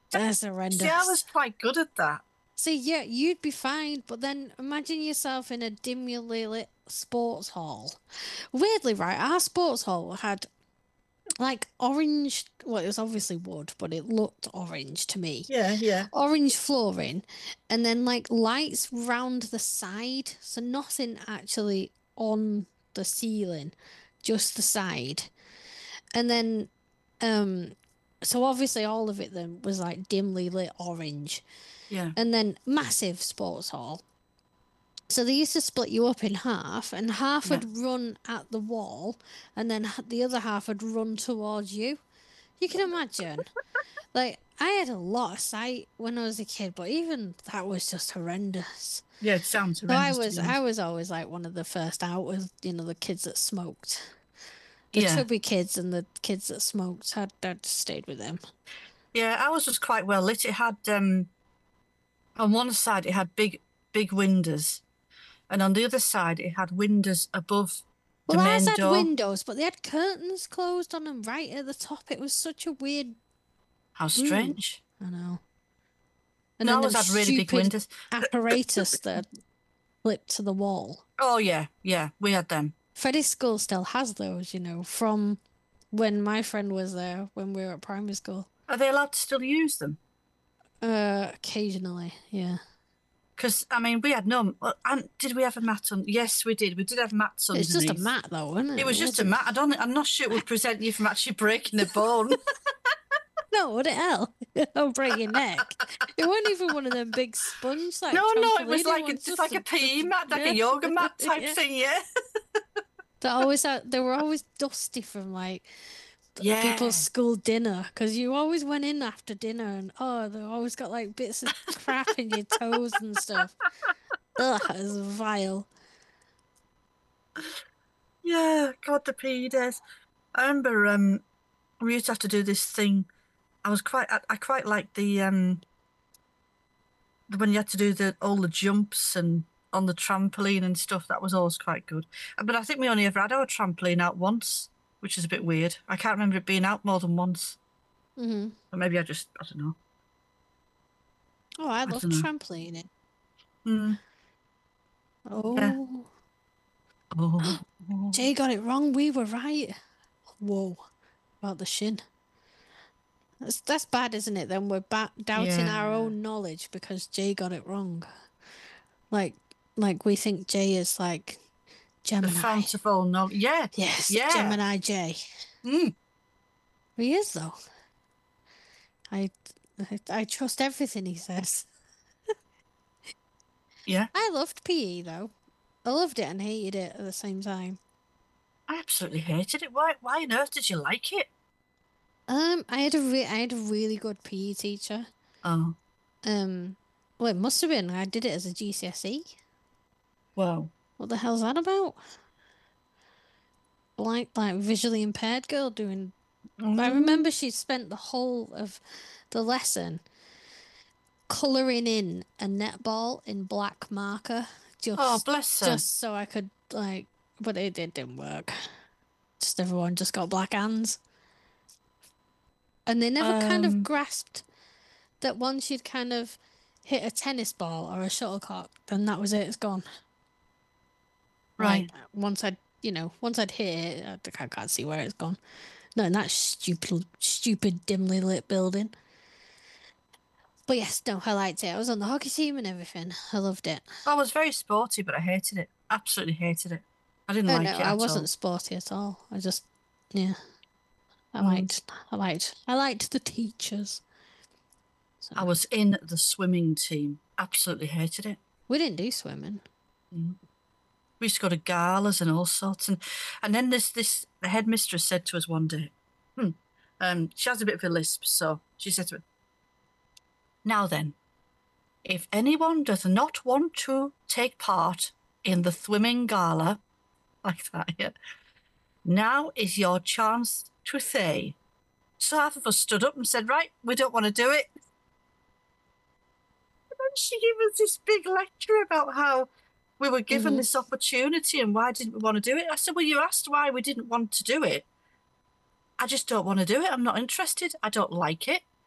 That's See, I was horrendous. quite good at that. See, yeah, you'd be fine, but then imagine yourself in a dimly lit sports hall. Weirdly, right, our sports hall had like orange, well, it was obviously wood, but it looked orange to me. Yeah, yeah. Orange flooring, and then like lights round the side, so nothing actually on the ceiling, just the side. And then, um, so obviously all of it then was like dimly lit orange, Yeah. and then massive sports hall. So they used to split you up in half, and half Yeah. would run at the wall, and then the other half would run towards you. You can imagine. Like, I had a lot of sight when I was a kid, but even that was just horrendous. Yeah, it sounds So horrendous to be I honest. was always like one of the first out with, the kids that smoked. The Yeah. chubby kids and the kids that smoked had stayed with them. Yeah, ours was quite well lit. It had on one side it had big windows, and on the other side it had windows above the Well, ours main had door. windows, but they had curtains closed on them right at the top. It was such a weird How room. strange. I know. And No, then ours them had really big stupid windows. apparatus that clipped to the wall. Oh yeah, yeah, we had them. Freddie's school still has those, from when my friend was there when we were at primary school. Are they allowed to still use them? Occasionally, yeah. Because I mean, we had none. Well, and did we have a mat on? Yes, we did. We did have mats It's just a underneath. mat though, isn't It it? It was just a wasn't. mat. I don't. I'm not sure it would present you from actually breaking a bone. No, what the hell? I'll break your neck. It wasn't even one of them big sponge like No, it was trampoline like ones. just like a PE mat, like a Yeah, yoga mat type yeah. thing. Yeah. They were always dusty from like people's Yeah. school dinner because you always went in after dinner and they always got like bits of crap in your toes and stuff. Ugh, it was vile. Yeah. God, the PE days. I remember. We used to have to do this thing. I quite liked when you had to do all the jumps and on the trampoline and stuff. That was always quite good. But I think we only ever had our trampoline out once, which is a bit weird. I can't remember it being out more than once. Hmm. Or maybe I don't know. Oh, I I love don't know. trampolining. Mm, yeah. Oh, Oh. Jay got it wrong. We were right. Whoa, about the shin. That's bad, isn't it? Then we're doubting our Yeah. own knowledge because Jay got it wrong. Like, like we think Jay is like The Gemini. fount of all knowledge. Yeah. Yes, Yeah. Gemini Jay. Mm, He is though. I, I trust everything he says. yeah. I loved PE though. I loved it and hated it at the same time. I absolutely hated it. Why on earth did you like it? I had a really good PE teacher. Oh, Um, well, it must have been. I did it as a GCSE. well. What the hell's that about? Like visually impaired girl doing. I Mm. remember she spent the whole of the lesson colouring in a netball in black marker, Oh, just bless her. just so I could like. But it didn't work. Just everyone just got black hands, and they never kind of Um, grasped that once you'd kind of hit a tennis ball or a shuttlecock, then that was it. It's gone. Like right. once I'd hit it, I can't see where it's gone. No, in that stupid, dimly lit building. But yes, no, I liked it. I was on the hockey team and everything. I loved it. I was very sporty, but I hated it. Absolutely hated it. I didn't Oh no, like it I at wasn't all. sporty at all. Yeah, Mm. I liked the teachers. So I was in the swimming team. Absolutely hated it. we didn't do swimming. Mm. We used to go to galas and all sorts, and then this the headmistress said to us one day, hmm, she has a bit of a lisp, so she said to me, "Now then, if anyone does not want to take part in the swimming gala like that, yeah, now is your chance to say." So half of us stood up and said, "Right, we don't want to do it." And she gave us this big lecture about how we were given Hmm. this opportunity and why didn't we want to do it. I said, "Well, you asked why we didn't want to do it. I just don't want to do it. I'm not interested. I don't like it."